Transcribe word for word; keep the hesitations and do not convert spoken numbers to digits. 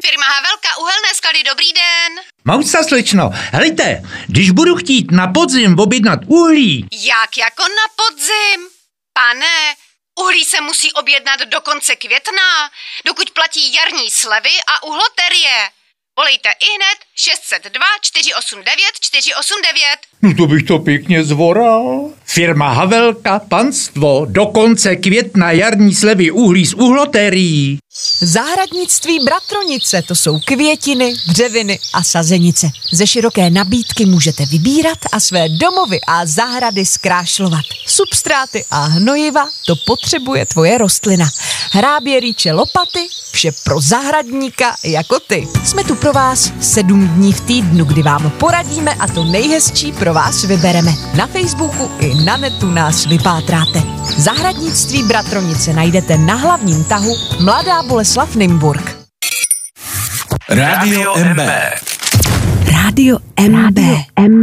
firma Havelka, uhelné sklady, dobrý den. Mausa, slečno, helejte, když budu chtít na podzim objednat uhlí. Jak jako na podzim? Pane, uhlí se musí objednat do konce května, dokud platí jarní slevy a uhloterie. Volejte ihned šest set dva čtyři osm devět čtyři osm devět. No to bych to pěkně zvoral. Firma Havelka, panstvo, do konce května jarní slevy uhlí z uhlotérií. Zahradnictví Bratronice, to jsou květiny, dřeviny a sazenice. Ze široké nabídky můžete vybírat a své domovy a zahrady zkrášlovat. Substráty a hnojiva, to potřebuje tvoje rostlina. Hráběríče, lopaty, vše pro zahradníka jako ty. Jsme tu pro vás sedm dní v týdnu, kdy vám poradíme a to nejhezčí pro vás vybereme. Na Facebooku i na netu nás vypátráte. Zahradnictví Bratronice najdete na hlavním tahu Mladá Boleslav Nymburk. Rádio M B. Rádio M B.